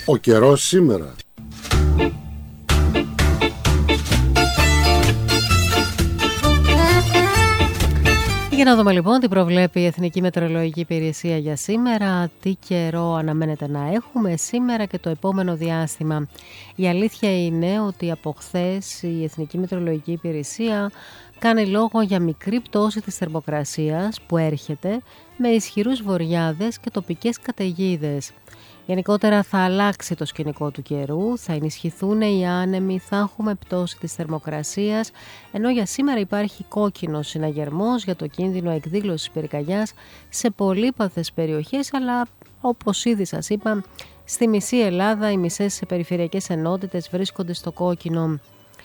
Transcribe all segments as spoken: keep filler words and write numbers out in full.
Ο καιρός σήμερα. Για να δούμε λοιπόν τι προβλέπει η Εθνική Μετεωρολογική Υπηρεσία για σήμερα, τι καιρό αναμένεται να έχουμε σήμερα και το επόμενο διάστημα. Η αλήθεια είναι ότι από χθες η Εθνική Μετεωρολογική Υπηρεσία κάνει λόγο για μικρή πτώση της θερμοκρασίας που έρχεται με ισχυρούς βοριάδες και τοπικές καταιγίδες. Γενικότερα θα αλλάξει το σκηνικό του καιρού, θα ενισχυθούν οι άνεμοι, θα έχουμε πτώση της θερμοκρασίας, ενώ για σήμερα υπάρχει κόκκινος συναγερμός για το κίνδυνο εκδήλωσης πυρκαγιάς σε πολύπαθες περιοχές, αλλά όπως ήδη σας είπα, στη μισή Ελλάδα οι μισές περιφερειακές ενότητες βρίσκονται στο κόκκινο.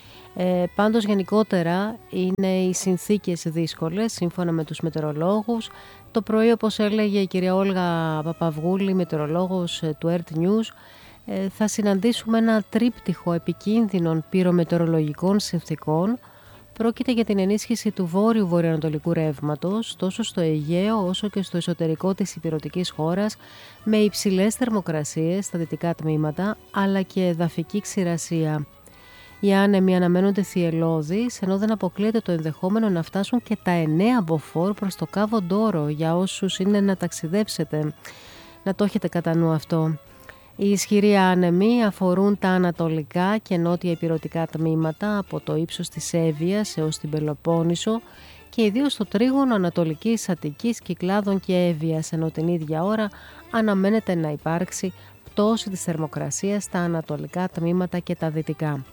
Ε, πάντως γενικότερα είναι οι συνθήκες δύσκολες σύμφωνα με τους μετεωρολόγους. Το πρωί, όπως έλεγε η κυρία Όλγα Παπαυγούλη, μετεωρολόγος του Earth News, ε, θα συναντήσουμε ένα τρίπτυχο επικίνδυνων πυρομετεωρολογικών συνθήκων. Πρόκειται για την ενίσχυση του βόρειου βορειοανατολικού ρεύματος τόσο στο Αιγαίο όσο και στο εσωτερικό της ηπειρωτικής χώρας, με υψηλές θερμοκρασίες στα δυτικά τμήματα αλλά και εδαφική ξηρασία. Οι άνεμοι αναμένονται θυελλώδεις, ενώ δεν αποκλείεται το ενδεχόμενο να φτάσουν και τα εννέα μποφόρ προς το Κάβο Ντόρο για όσους είναι να ταξιδέψετε. Να το έχετε κατά νου αυτό. Οι ισχυροί άνεμοι αφορούν τα ανατολικά και νότια ηπειρωτικά τμήματα από το ύψος της Εύβοιας έως την Πελοπόννησο και ιδίως στο τρίγωνο Ανατολικής Αττικής, Κυκλάδων και Εύβοιας, ενώ την ίδια ώρα αναμένεται να υπάρξει πτώση της θερμοκρασίας στα ανατολικά τμήματα και τα δυτικά.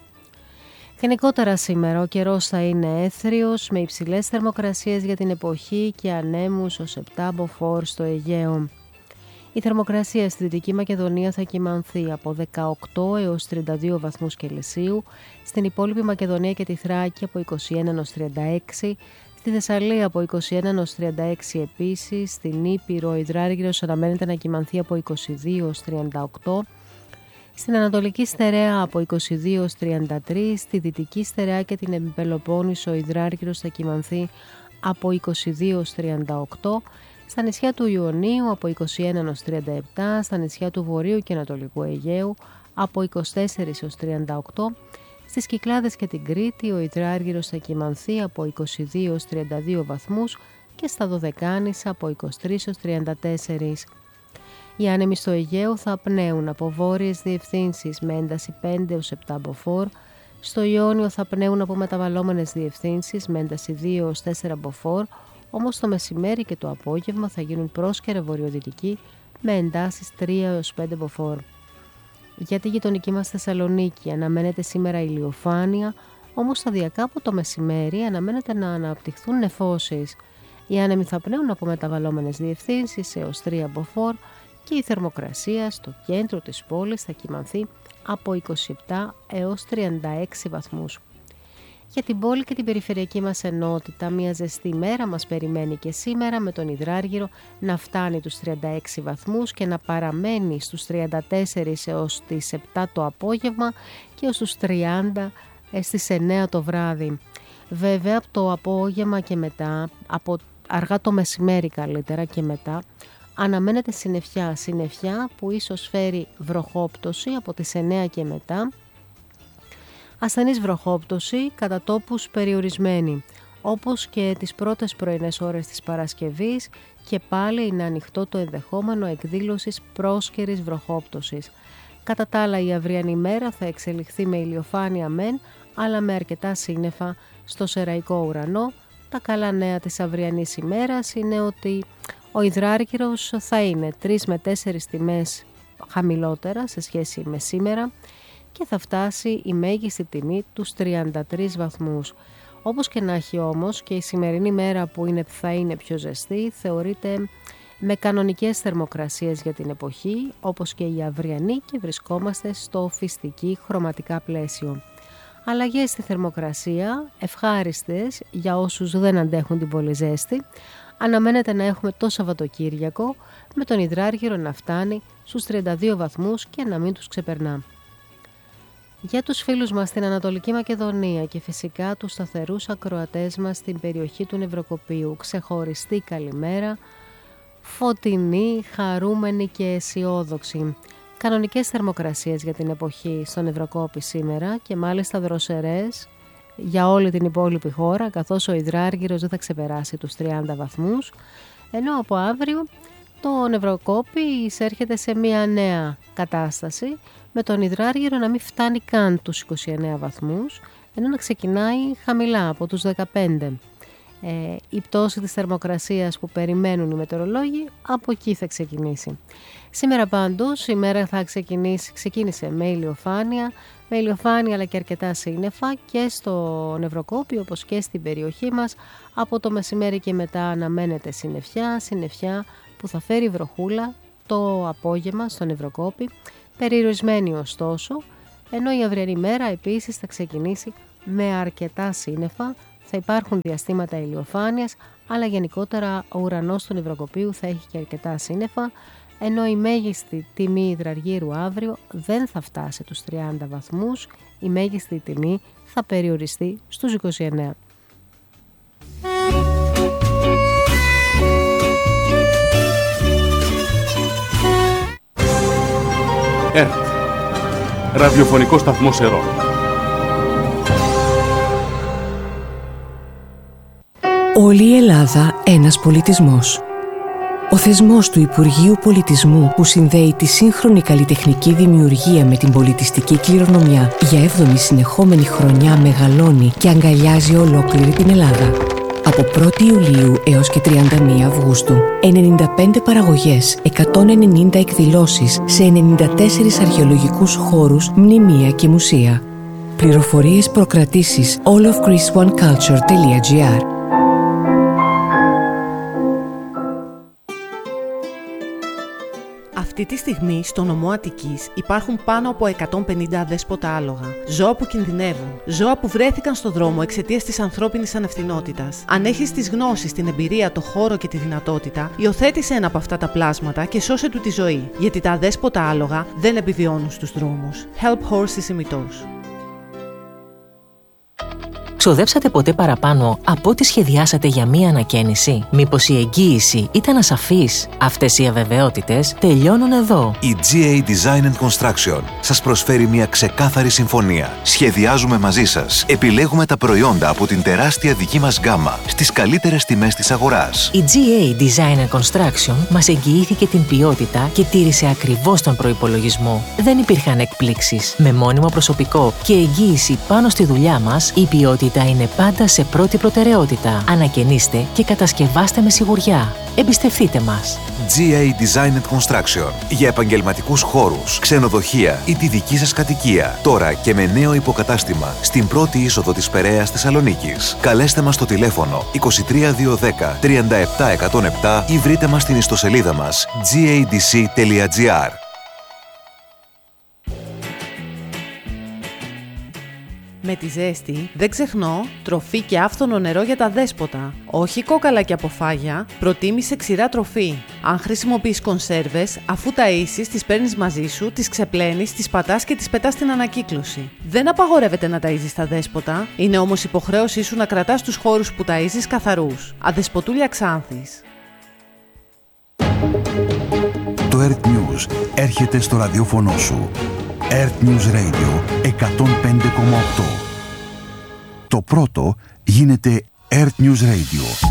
Γενικότερα σήμερα ο καιρός θα είναι έθριος με υψηλές θερμοκρασίες για την εποχή και ανέμους ως επτά μποφόρ στο Αιγαίο. Η θερμοκρασία στη Δυτική Μακεδονία θα κυμανθεί από δεκαοκτώ έως τριάντα δύο βαθμούς Κελσίου, στην υπόλοιπη Μακεδονία και τη Θράκη από είκοσι ένα έως τριάντα έξι, στη Θεσσαλία από είκοσι ένα έως τριάντα έξι επίσης, στην Ήπειρο ο υδράργυρος αναμένεται να κυμανθεί από είκοσι δύο έως τριάντα οκτώ, στην Ανατολική Στερεά από είκοσι δύο έως τριάντα τρία, στη Δυτική Στερεά και την Πελοπόννησο ο υδράργυρος θα κυμανθεί από είκοσι δύο έως τριάντα οκτώ, στα νησιά του Ιωνίου από είκοσι ένα έως τριάντα επτά, στα νησιά του Βορείου και Ανατολικού Αιγαίου από είκοσι τέσσερα έως τριάντα οκτώ, στις Κυκλάδες και την Κρήτη ο υδράργυρος θα κυμανθεί από είκοσι δύο έως τριάντα δύο βαθμούς και στα Δωδεκάνησα από είκοσι τρία έως τριάντα τέσσερα. Οι άνεμοι στο Αιγαίο θα πνέουν από βόρειες διευθύνσεις με ένταση πέντε έως επτά μποφόρ, στο Ιόνιο θα πνέουν από μεταβαλλόμενες διευθύνσεις με ένταση δύο έως τέσσερα μποφόρ, όμως το μεσημέρι και το απόγευμα θα γίνουν πρόσκαιρα βορειοδυτικοί με εντάσεις τρία έως πέντε μποφόρ. Για τη γειτονική μας Θεσσαλονίκη αναμένεται σήμερα ηλιοφάνεια, όμως σταδιακά από το μεσημέρι αναμένεται να αναπτυχθούν νεφώσεις. Οι άνεμοι θα πνέουν από μεταβαλλόμενες διευθύνσεις έως τρία μποφόρ και η θερμοκρασία στο κέντρο της πόλης θα κυμανθεί από είκοσι επτά έως τριάντα έξι βαθμούς. Για την πόλη και την περιφερειακή μας ενότητα, μια ζεστή μέρα μας περιμένει και σήμερα, με τον υδράργυρο να φτάνει τους τριάντα έξι βαθμούς και να παραμένει στους τριάντα τέσσερα έως τις επτά το απόγευμα και ως τους τριάντα στις εννέα το βράδυ. Βέβαια από το απόγευμα και μετά, από αργά το μεσημέρι καλύτερα και μετά, αναμένεται συννεφιά, συννεφιά που ίσως φέρει βροχόπτωση από τις εννέα και μετά, ασθενής βροχόπτωση κατά τόπους περιορισμένη, όπως και τις πρώτες πρωινές ώρες της Παρασκευής, και πάλι είναι ανοιχτό το ενδεχόμενο εκδήλωσης πρόσκαιρης βροχόπτωσης. Κατά τα άλλα η αυριανή μέρα θα εξελιχθεί με ηλιοφάνεια μεν, αλλά με αρκετά σύννεφα στο σεραϊκό ουρανό. Τα καλά νέα της αυριανής ημέρας είναι ότι ο υδράργυρος θα είναι τρεις με τέσσερις τιμές χαμηλότερα σε σχέση με σήμερα και θα φτάσει η μέγιστη τιμή τους τριάντα τρεις βαθμούς. Όπως και να έχει όμως, και η σημερινή μέρα που είναι, θα είναι πιο ζεστή θεωρείται με κανονικές θερμοκρασίες για την εποχή, όπως και η αυριανή, και βρισκόμαστε στο φυστική χρωματικά πλαίσιο. Αλλαγές στη θερμοκρασία, ευχάριστες για όσους δεν αντέχουν την πολύ ζέστη, αναμένεται να έχουμε το Σαββατοκύριακο με τον υδράργυρο να φτάνει στους τριάντα δύο βαθμούς και να μην τους ξεπερνά. Για τους φίλους μας στην Ανατολική Μακεδονία και φυσικά τους σταθερούς ακροατές μας στην περιοχή του Νευροκοπίου, ξεχωριστή καλημέρα, φωτεινή, χαρούμενη και αισιόδοξη. Κανονικές θερμοκρασίες για την εποχή στον Ευρωκόπη σήμερα και μάλιστα δροσερές για όλη την υπόλοιπη χώρα, καθώς ο υδράργυρος δεν θα ξεπεράσει τους τριάντα βαθμούς, ενώ από αύριο το Ευρωκόπη εισέρχεται σε μια νέα κατάσταση, με τον υδράργυρο να μην φτάνει καν τους είκοσι εννέα βαθμούς, ενώ να ξεκινάει χαμηλά από τους δεκαπέντε. Ε, η πτώση της θερμοκρασίας που περιμένουν οι μετεωρολόγοι από εκεί θα ξεκινήσει. Σήμερα πάντως η μέρα θα ξεκινήσει, ξεκίνησε με ηλιοφάνεια, με ηλιοφάνεια αλλά και αρκετά σύννεφα και στο Ευρωκόπη όπως και στην περιοχή μας. Από το μεσημέρι και μετά αναμένεται συννεφιά, συννεφιά που θα φέρει βροχούλα το απόγευμα στον Ευρωκόπη, περιορισμένη ωστόσο, ενώ η αυριανή μέρα επίσης θα ξεκινήσει με αρκετά σύννεφα. Θα υπάρχουν διαστήματα ηλιοφάνειας, αλλά γενικότερα ο ουρανός του Ευρωκοπίου θα έχει και αρκετά σύννεφα, ενώ η μέγιστη τιμή υδραργύρου αύριο δεν θα φτάσει τους τριάντα βαθμούς, η μέγιστη τιμή θα περιοριστεί στους είκοσι εννέα. ΕΡΤ, ραδιοφωνικό σταθμό Σερών. Όλη η Ελλάδα ένας πολιτισμός. Ο θεσμός του Υπουργείου Πολιτισμού που συνδέει τη σύγχρονη καλλιτεχνική δημιουργία με την πολιτιστική κληρονομιά για έβδομη συνεχόμενη χρονιά μεγαλώνει και αγκαλιάζει ολόκληρη την Ελλάδα. Από πρώτη Ιουλίου έως και τριάντα μία Αυγούστου, ενενήντα πέντε παραγωγές, εκατόν ενενήντα εκδηλώσεις σε ενενήντα τέσσερις αρχαιολογικούς χώρους, μνημεία και μουσεία. Πληροφορίες προκρατήσεις all of greece one culture dot gr. Αυτή τη στιγμή στο νομό Αττικής υπάρχουν πάνω από εκατόν πενήντα αδέσποτα άλογα. Ζώα που κινδυνεύουν. Ζώα που βρέθηκαν στο δρόμο εξαιτίας της ανθρώπινης ανευθυνότητας. Αν έχεις τις γνώσεις, την εμπειρία, το χώρο και τη δυνατότητα, υιοθέτησε ένα από αυτά τα πλάσματα και σώσε του τη ζωή. Γιατί τα αδέσποτα άλογα δεν επιβιώνουν στους δρόμους. Help Horses ημιτός. Ξοδέψατε ποτέ παραπάνω από ό,τι σχεδιάσατε για μία ανακαίνιση? Μήπως η εγγύηση ήταν ασαφής? Αυτές οι αβεβαιότητες τελειώνουν εδώ. Η τζι έι Design and Construction σας προσφέρει μια ξεκάθαρη συμφωνία. Σχεδιάζουμε μαζί σας. Επιλέγουμε τα προϊόντα από την τεράστια δική μας γκάμα στις καλύτερες τιμές της αγοράς. Η τζι έι Design and Construction μας εγγυήθηκε την ποιότητα και τήρησε ακριβώς τον προϋπολογισμό. Δεν υπήρχαν εκπλήξεις. Με μόνιμο προσωπικό και εγγύηση πάνω στη δουλειά μας, η ποιότητα είναι πάντα σε πρώτη προτεραιότητα. Ανακαινίστε και κατασκευάστε με σιγουριά. Εμπιστευτείτε μας. τζι έι Design and Construction. Για επαγγελματικούς χώρους, ξενοδοχεία ή τη δική σας κατοικία. Τώρα και με νέο υποκατάστημα στην πρώτη είσοδο της Περαίας Θεσσαλονίκης. Καλέστε μας στο τηλέφωνο είκοσι τρία διακόσια δέκα τριάντα επτά εκατόν επτά ή βρείτε μας στην ιστοσελίδα μας τζι έι ντι σι τελεία τζι άρ. Με τη ζέστη, δεν ξεχνώ, τροφή και άφθονο νερό για τα δέσποτα. Όχι κόκαλα και αποφάγια, προτίμησε ξηρά τροφή. Αν χρησιμοποιείς κονσέρβες, αφού ταΐσεις, τις παίρνεις μαζί σου, τις ξεπλένεις, τις πατάς και τις πετάς στην ανακύκλωση. Δεν απαγορεύεται να ταΐζεις τα δέσποτα, είναι όμως υποχρέωσή σου να κρατάς τους χώρους που ταΐζεις καθαρούς. Αδεσποτούλια Ξάνθης. Το ΕΡΤ News έρχεται στο ραδιόφωνο σου. ΕΡΤ News Radio εκατόν πέντε κόμμα οκτώ. Το πρώτο γίνεται ΕΡΤ News Radio.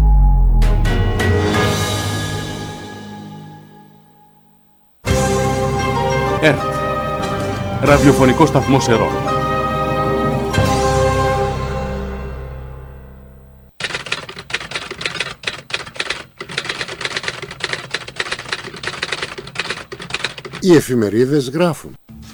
ΕΡΤ, ραδιοφωνικό σταθμό Σερών. Οι εφημερίδες γράφουν.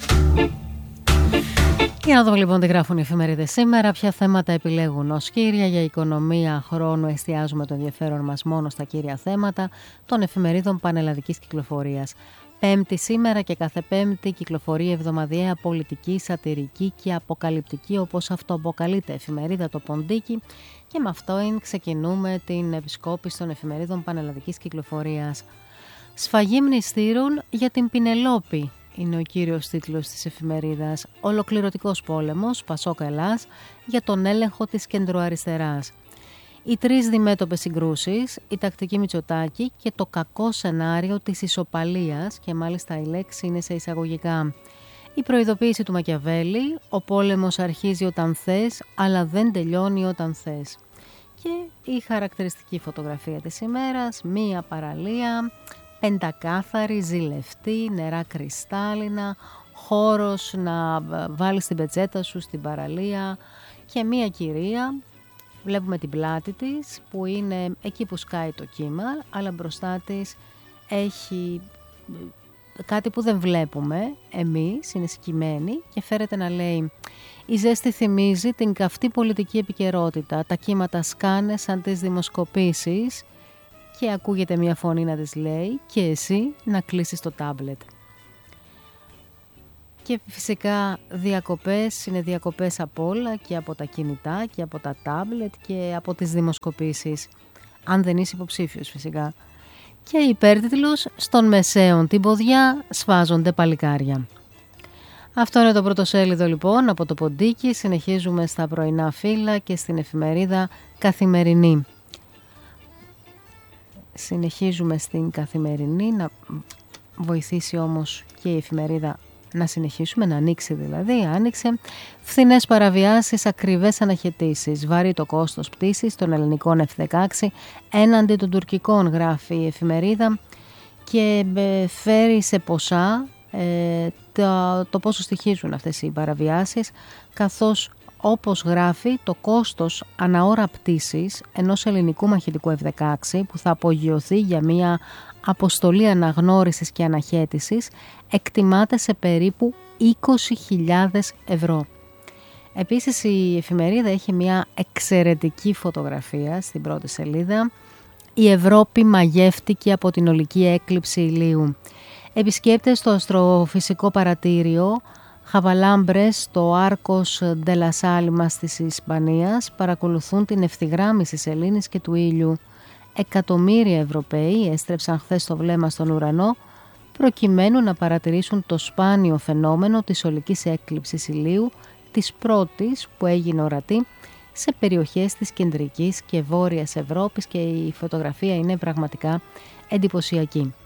Για να δούμε λοιπόν τι γράφουν οι εφημερίδες σήμερα, ποια θέματα επιλέγουν ως κύρια. Για οικονομία χρόνου εστιάζουμε το ενδιαφέρον μας μόνο στα κύρια θέματα των εφημερίδων πανελλαδικής κυκλοφορίας. Πέμπτη σήμερα και κάθε Πέμπτη κυκλοφορεί εβδομαδιαία πολιτική, σατιρική και αποκαλυπτική, όπως αυτοαποκαλείται εφημερίδα το Ποντίκι, και με αυτό ξεκινούμε την επισκόπηση των εφημερίδων πανελλαδικής κυκλοφορίας. Σφαγή μνηστήρων για την Πινελόπη είναι ο κύριος τίτλος της εφημερίδας. Ολοκληρωτικός πόλεμος, Πασόκ Ελλάς, για τον έλεγχο της κεντροαριστεράς. Οι τρεις διμέτωπες συγκρούσεις, η τακτική Μητσοτάκη και το κακό σενάριο της ισοπαλίας, και μάλιστα η λέξη είναι σε εισαγωγικά. Η προειδοποίηση του Μακιαβέλη, ο πόλεμος αρχίζει όταν θες, αλλά δεν τελειώνει όταν θες. Και η χαρακτηριστική φωτογραφία της ημέρας, μία παραλία, πεντακάθαρη, ζηλευτή, νερά κρυστάλλινα, χώρος να βάλεις την πετσέτα σου στην παραλία και μία κυρία, βλέπουμε την πλάτη της που είναι εκεί που σκάει το κύμα, αλλά μπροστά της έχει κάτι που δεν βλέπουμε εμείς, είναι σκυμμένη και φέρεται να λέει: η ζέστη θυμίζει την καυτή πολιτική επικαιρότητα, τα κύματα σκάνε σαν τις δημοσκοπήσεις, και ακούγεται μια φωνή να της λέει: και εσύ να κλείσεις το τάμπλετ. Και φυσικά διακοπές είναι διακοπές από όλα, και από τα κινητά και από τα τάμπλετ και από τις δημοσκοπήσεις, αν δεν είσαι υποψήφιος φυσικά. Και υπέρτιτλος: στον μεσαίων την ποδιά σφάζονται παλικάρια. Αυτό είναι το πρωτοσέλιδο λοιπόν από το Ποντίκι. Συνεχίζουμε στα πρωινά φύλλα και στην εφημερίδα Καθημερινή. Συνεχίζουμε στην Καθημερινή, να βοηθήσει όμως και η εφημερίδα να συνεχίσουμε, να ανοίξει δηλαδή, άνοιξε. Φθηνές παραβιάσεις, ακριβές αναχαιτήσεις, βαρύ το κόστος πτήσης των ελληνικών εφ δεκαέξι έναντι των τουρκικών, γράφει η εφημερίδα, και φέρει σε ποσά ε, το, το πόσο στοιχίζουν αυτές οι παραβιάσεις, καθώς όπως γράφει το κόστος αναώρα πτήσης ενός ελληνικού μαχητικού εφ δεκαέξι που θα απογειωθεί για μια αποστολή αναγνώρισης και αναχέτησης εκτιμάται σε περίπου είκοσι χιλιάδες ευρώ. Επίσης η εφημερίδα έχει μια εξαιρετική φωτογραφία στην πρώτη σελίδα. Η Ευρώπη μαγεύτηκε από την ολική έκλειψη ηλίου. Επισκέπτες στο αστροφυσικό παρατήριο Χαβαλάμπρες στο Άρκος Ντελασάλιμας της Ισπανίας παρακολουθούν την ευθυγράμμιση σελήνης και του ήλιου. Εκατομμύρια Ευρωπαίοι έστρεψαν χθες το βλέμμα στον ουρανό προκειμένου να παρατηρήσουν το σπάνιο φαινόμενο της ολικής έκλειψης ηλίου, της πρώτης που έγινε ορατή σε περιοχές της κεντρικής και βόρειας Ευρώπης, και η φωτογραφία είναι πραγματικά εντυπωσιακή.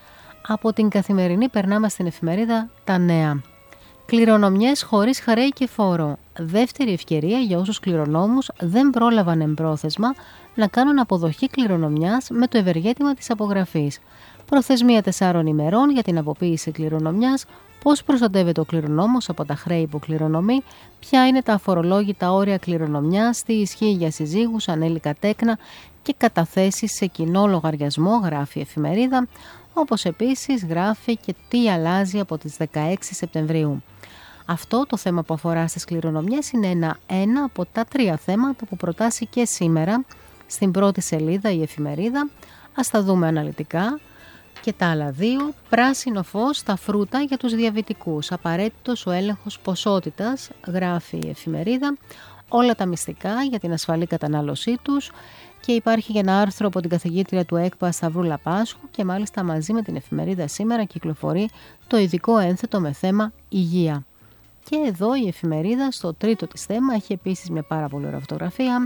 Από την Καθημερινή περνάμε στην εφημερίδα Τα Νέα. Κληρονομιές χωρίς χρέη και φόρο. Δεύτερη ευκαιρία για όσους κληρονόμους δεν πρόλαβαν εμπρόθεσμα να κάνουν αποδοχή κληρονομιάς με το ευεργέτημα της απογραφής. Προθεσμία τεσσάρων ημερών για την αποποίηση κληρονομιάς, πώς προστατεύεται ο κληρονόμος από τα χρέη που κληρονομεί, ποια είναι τα αφορολόγητα όρια κληρονομιάς, τι ισχύει για συζύγους, ανέλικα τέκνα και καταθέσεις σε κοινό λογαριασμό, γράφει η εφημερίδα, όπως επίσης γράφει και τι αλλάζει από τις δεκαέξι Σεπτεμβρίου. Αυτό το θέμα που αφορά στις κληρονομιές είναι ένα, ένα από τα τρία θέματα που προτάσει και σήμερα στην πρώτη σελίδα η εφημερίδα. Ας τα δούμε αναλυτικά. Και τα άλλα δύο: πράσινο φως στα φρούτα για τους διαβητικούς. Απαραίτητος ο έλεγχος ποσότητας, γράφει η εφημερίδα. Όλα τα μυστικά για την ασφαλή κατανάλωσή τους. Και υπάρχει και ένα άρθρο από την καθηγήτρια του ΕΚΠΑ Σταυρούλα Πάσχου, και μάλιστα μαζί με την εφημερίδα σήμερα κυκλοφορεί το ειδικό ένθετο με θέμα υγεία. Και εδώ η εφημερίδα στο τρίτο της θέμα έχει επίσης μια πάρα πολύ ωραία φωτογραφία.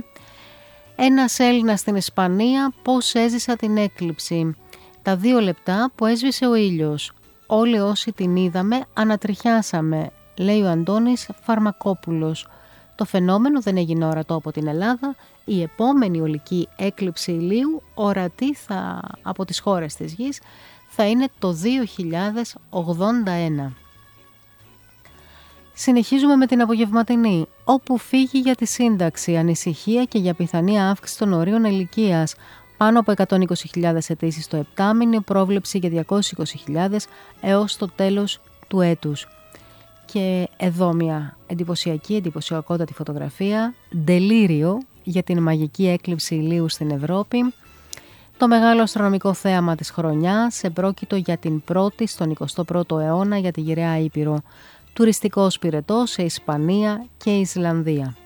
Ένας Έλληνας στην Ισπανία, πώς έζησα την έκλειψη. Τα δύο λεπτά που έσβησε ο ήλιος. Όλοι όσοι την είδαμε ανατριχιάσαμε, λέει ο Αντώνης Φαρμακόπουλος. Το φαινόμενο δεν έγινε ορατό από την Ελλάδα. Η επόμενη ολική έκλειψη ηλίου, ορατή θα, από τις χώρες της γης, θα είναι το δύο χιλιάδες ογδόντα ένα. Συνεχίζουμε με την απογευματινή. Όπου φύγει για τη σύνταξη, ανησυχία και για πιθανή αύξηση των ορίων ηλικίας. Πάνω από εκατόν είκοσι χιλιάδες αιτήσεις στο επτάμηνο, πρόβλεψη για διακόσιες είκοσι χιλιάδες έως το τέλος του έτους. Και εδώ μια εντυπωσιακή, εντυπωσιακότατη φωτογραφία, ντελήριο για την μαγική έκλειψη ηλίου στην Ευρώπη. Το μεγάλο αστρονομικό θέαμα της χρονιάς, επρόκειτο για την πρώτη στον εικοστό πρώτο αιώνα για τη γυραιά Ήπειρο. Τουριστικός πυρετός σε Ισπανία και Ισλανδία.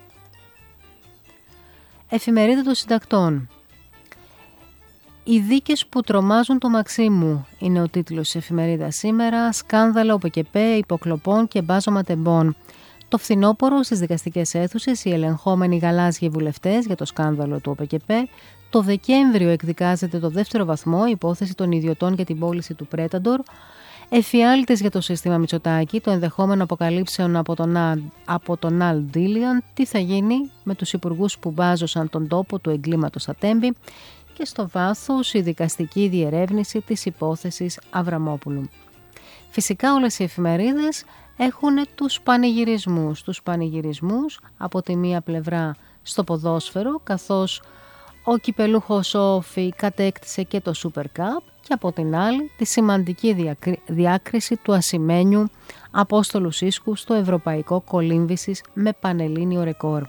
Εφημερίδα των Συντακτών. «Οι δίκες που τρομάζουν το Μαξίμου» είναι ο τίτλος της εφημερίδας σήμερα. Σκάνδαλο ΟΠΕΚΕΠΕ, υποκλοπών και μπάζωμα τεμπών. Το φθινόπωρο στις δικαστικές αίθουσες οι ελεγχόμενοι γαλάζιοι βουλευτές για το σκάνδαλο του ΟΠΕΚΕΠ. Το Δεκέμβριο εκδικάζεται το δεύτερο βαθμό η υπόθεση των ιδιωτών για την πώληση του Πρέταντορ. Εφιάλτης για το σύστημα Μητσοτάκη, το ενδεχόμενο αποκαλύψεων από τον, από τον Αλ Ντίλιαν, τι θα γίνει με τους υπουργούς που μπάζωσαν τον τόπο του εγκλήματος στα Τέμπη και στο βάθος η δικαστική διερεύνηση της υπόθεσης Αβραμόπουλου. Φυσικά όλες οι εφημερίδες έχουν τους πανηγυρισμούς, τους πανηγυρισμούς από τη μία πλευρά στο ποδόσφαιρο, καθώς ο κυπελούχος Όφη κατέκτησε και το Super Cup, και από την άλλη τη σημαντική διάκριση του ασημένιου Απόστολου Σίσκου στο Ευρωπαϊκό Κολύμβησης με πανελλήνιο ρεκόρ.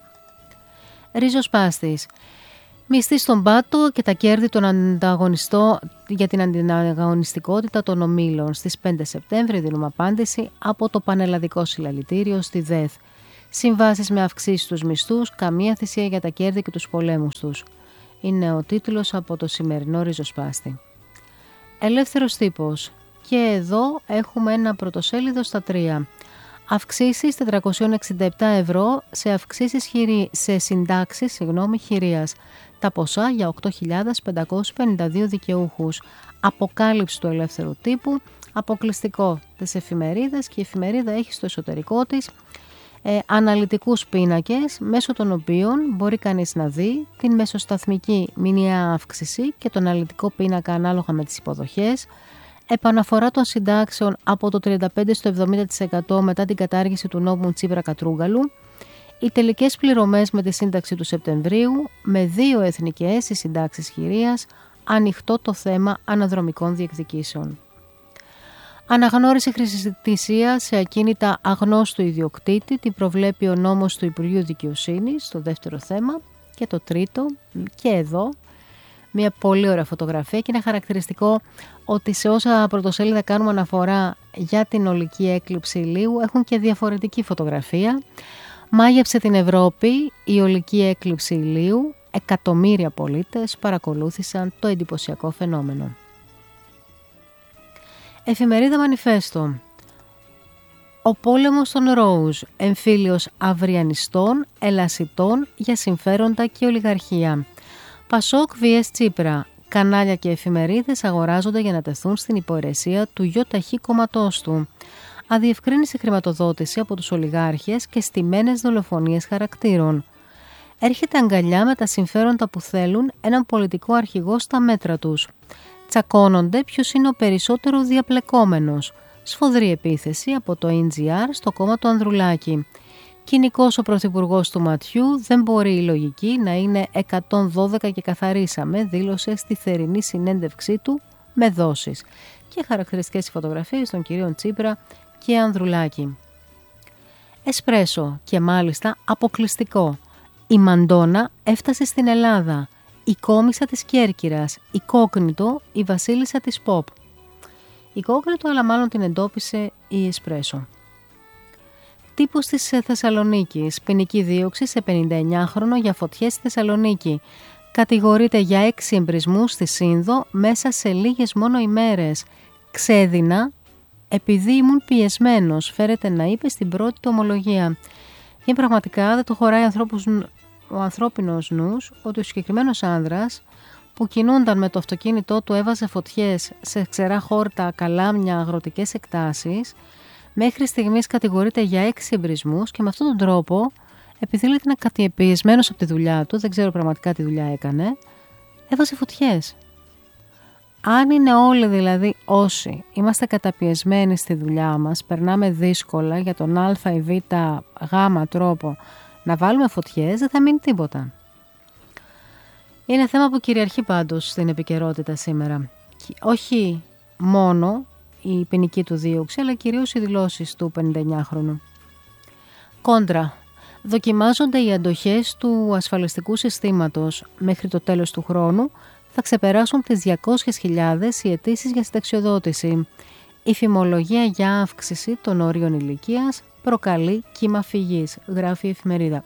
Ρίζος Πάστης. Μισθή στον πάτο και τα κέρδη των ανταγωνιστών για την ανταγωνιστικότητα των ομίλων. Στις πέντε Σεπτέμβρη δίνουμε απάντηση από το Πανελλαδικό Συλλαλητήριο στη ΔΕΘ. Συμβάσεις με αυξήσεις στους μισθούς, καμία θυσία για τα κέρδη και τους πολέμους τους. Είναι ο τίτλος από το σημερινό Ριζοσπάστη. Ελεύθερος τύπος. Και εδώ έχουμε ένα πρωτοσέλιδο στα τρία. Αυξήσεις τετρακόσια εξήντα επτά ευρώ σε, αυξήσεις χειρι... σε συντάξεις συγγνώμη, χειρίας. Τα ποσά για οκτώ χιλιάδες πεντακόσιους πενήντα δύο δικαιούχους. Αποκάλυψη του ελεύθερου τύπου, αποκλειστικό της εφημερίδας, και η εφημερίδα έχει στο εσωτερικό της ε, αναλυτικούς πίνακες μέσω των οποίων μπορεί κανείς να δει την μεσοσταθμική μηνιαία αύξηση και τον αναλυτικό πίνακα ανάλογα με τις υποδοχές, επαναφορά των συντάξεων από το τριάντα πέντε τοις εκατό στο εβδομήντα τοις εκατό μετά την κατάργηση του νόμου Τσίπρα Κατρούγκαλου, οι τελικές πληρωμές με τη σύνταξη του Σεπτεμβρίου, με δύο εθνικές οι συντάξεις χειρίας, ανοιχτό το θέμα αναδρομικών διεκδικήσεων. Αναγνώριση χρησιτησία σε ακίνητα αγνώστου ιδιοκτήτη, την προβλέπει ο νόμος του Υπουργείου Δικαιοσύνης, το δεύτερο θέμα. Και το τρίτο, και εδώ, μια πολύ ωραία φωτογραφία, και είναι χαρακτηριστικό ότι σε όσα πρωτοσέλιδα κάνουμε αναφορά για την ολική έκλειψη ηλίου, έχουν και διαφορετική φωτογραφία. Μάγεψε την Ευρώπη η ολική έκλειψη ηλίου, εκατομμύρια πολίτες παρακολούθησαν το εντυπωσιακό φαινόμενο. Εφημερίδα Μανιφέστο. Ο πόλεμος των Ρόουζ, εμφύλιος αυριανιστών, ελασιτών για συμφέροντα και ολιγαρχία. Πασόκ βι-ες Τσίπρα. Κανάλια και εφημερίδες αγοράζονται για να τεθούν στην υπηρεσία του γιοταχή κόμματός του. Αδιευκρίνηση χρηματοδότηση από τους ολιγάρχες και στημένες δολοφονίες χαρακτήρων. Έρχεται αγκαλιά με τα συμφέροντα που θέλουν έναν πολιτικό αρχηγό στα μέτρα τους. Τσακώνονται ποιος είναι ο περισσότερο διαπλεκόμενος. Σφοδρή επίθεση από το εν τζι αρ στο κόμμα του Ανδρουλάκη. Κοινικός ο πρωθυπουργός του ματιού, δεν μπορεί η λογική να είναι εκατόν δώδεκα και καθαρίσαμε, δήλωσε στη θερινή συνέντευξή του με δόσεις. Και χαρακτηριστικές οι φωτογραφίες των κυρίων Τσίπρα και Ανδρουλάκη. Εσπρέσο, και μάλιστα αποκλειστικό. Η Μαντόνα έφτασε στην Ελλάδα. Η κόμισσα της Κέρκυρας. Η Κόκνητο, η βασίλισσα της Ποπ. Η Κόκνητο, αλλά μάλλον την εντόπισε η Εσπρέσο. Τύπος της Θεσσαλονίκης. Ποινική δίωξη σε πενηνταεννιάχρονο για φωτιές στη Θεσσαλονίκη. Κατηγορείται για έξι εμπρισμούς στη Σύνδο μέσα σε λίγες μόνο ημέρες. Ξέδινα επειδή ήμουν πιεσμένος, φέρεται να είπε στην πρώτη του ομολογία. Και πραγματικά δεν το χωράει ανθρώπους, ο ανθρώπινος νους ότι ο συγκεκριμένος άνδρας που κινούνταν με το αυτοκίνητό του έβαζε φωτιές σε ξερά χόρτα, καλάμια, αγροτικές εκτάσεις, μέχρι στιγμής κατηγορείται για έξι εμπρισμούς και με αυτόν τον τρόπο, επειδή λέει ότι είναι κατιεπιεσμένος από τη δουλειά του, δεν ξέρω πραγματικά τι δουλειά έκανε, έβαζε φωτιές. Αν είναι όλοι δηλαδή όσοι είμαστε καταπιεσμένοι στη δουλειά μας, περνάμε δύσκολα για τον α ή β γ τρόπο να βάλουμε φωτιές, δεν θα μείνει τίποτα. Είναι θέμα που κυριαρχεί πάντως στην επικαιρότητα σήμερα. Όχι μόνο η ποινική του δίωξη, αλλά κυρίως οι δηλώσεις του πενηνταεννιάχρονου. Κόντρα. Δοκιμάζονται οι αντοχές του ασφαλιστικού συστήματος. Μέχρι το τέλος του χρόνου θα ξεπεράσουν τις διακόσιες χιλιάδες οι αιτήσεις για συνταξιοδότηση. Η φημολογία για αύξηση των όριων ηλικίας προκαλεί κύμα φυγής, γράφει η εφημερίδα.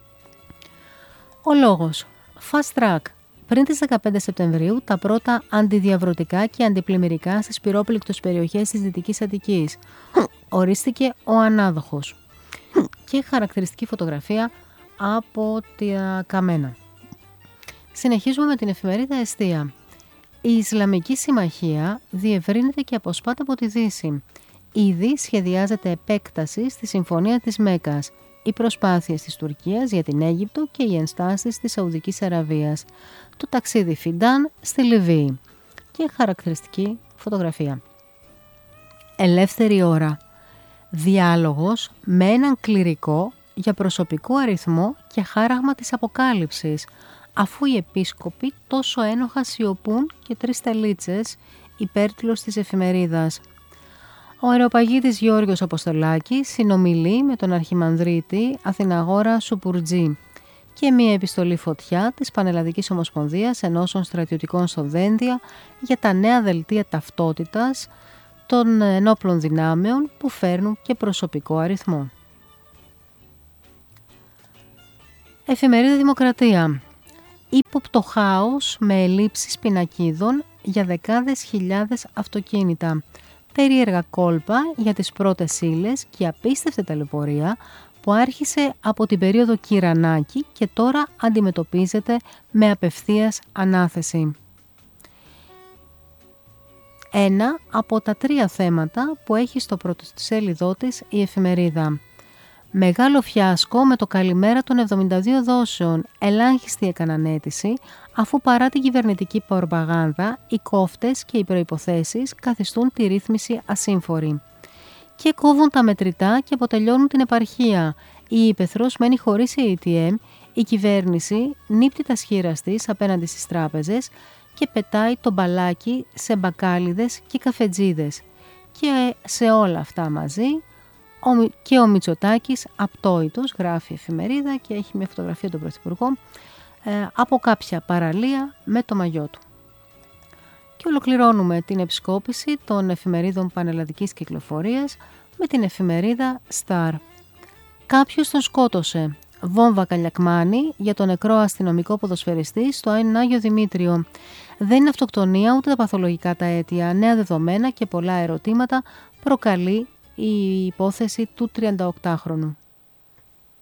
Ο λόγος. Fast track. Πριν τις δεκαπέντε Σεπτεμβρίου, τα πρώτα αντιδιαβρωτικά και αντιπλημμυρικά στις πυρόπληκτες περιοχές της Δυτικής Αττικής. Ορίστηκε ο ανάδοχος. και χαρακτηριστική φωτογραφία από τα καμένα. Συνεχίζουμε με την εφημερίδα Εστία. Η Ισλαμική Συμμαχία διευρύνεται και αποσπάται από τη Δύση. Ήδη σχεδιάζεται επέκταση στη Συμφωνία της Μέκας, οι προσπάθειες της Τουρκίας για την Αίγυπτο και οι ενστάσεις της Σαουδικής Αραβίας, το ταξίδι Φιντάν στη Λιβύη και χαρακτηριστική φωτογραφία. Ελεύθερη ώρα. Διάλογος με έναν κληρικό για προσωπικό αριθμό και χάραγμα της αποκάλυψης, αφού οι επίσκοποι τόσο ένοχα σιωπούν και τρεις τελίτσες, υπέρτυλος της εφημερίδας. Ο αεροπαγίτης Γιώργος Αποστολάκης συνομιλεί με τον Αρχιμανδρίτη Αθηναγόρα Σουπούρτζη και μία επιστολή φωτιά της Πανελλαδικής Ομοσπονδίας Ενώσεων Στρατιωτικών στο Δένδια για τα νέα δελτία ταυτότητας των ενόπλων δυνάμεων που φέρνουν και προσωπικό αριθμό. Εφημερίδα Δημοκρατία. Ύποπτο χάος με ελλείψεις πινακίδων για δεκάδες χιλιάδες αυτοκίνητα. Περίεργα κόλπα για τις πρώτες ύλες και απίστευτη ταλαιπωρία που άρχισε από την περίοδο Κυρανάκη και τώρα αντιμετωπίζεται με απευθείας ανάθεση. Ένα από τα τρία θέματα που έχει στο πρωτοσέλιδό της η εφημερίδα. Μεγάλο φιάσκο με το καλημέρα των εβδομήντα δύο δόσεων. Ελάχιστη έκαναν αίτηση, αφού παρά την κυβερνητική προπαγάνδα, οι κόφτες και οι προϋποθέσεις καθιστούν τη ρύθμιση ασύμφορη. Και κόβουν τα μετρητά και αποτελειώνουν την επαρχία. Η Ήπεθρος μένει χωρίς έι τι εμ, η κυβέρνηση νύπτει τα σχήρας της απέναντι στις τράπεζες και πετάει το μπαλάκι σε μπακάλιδες και καφετζίδες. Και σε όλα αυτά μαζί και ο Μητσοτάκης απτόητος, γράφει η εφημερίδα και έχει μια φωτογραφία του Πρωθυπουργού ε, από κάποια παραλία με το μαγιό του. Και ολοκληρώνουμε την επισκόπηση των εφημερίδων πανελλαδικής κυκλοφορίας με την εφημερίδα Star. Κάποιος τον σκότωσε. Βόμβα Καλιακμάνη για τον νεκρό αστυνομικό ποδοσφαιριστή στο Άγιο Δημήτριο. Δεν είναι αυτοκτονία ούτε τα παθολογικά τα αίτια. Νέα δεδομένα και πολλά ερωτήματα προκαλεί η υπόθεση του τριανταοκτάχρονου.